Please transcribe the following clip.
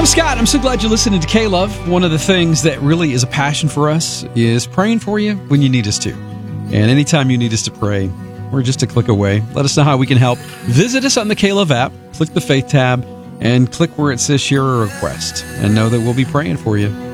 I'm Scott. I'm so glad you're listening to K-Love. One of the things that really is a passion for us is praying for you when you need us to. And anytime you need us to pray, we're just a click away. Let us know how we can help. Visit us on the K-Love app, click the Faith tab, and click where it says share a request, and know that we'll be praying for you.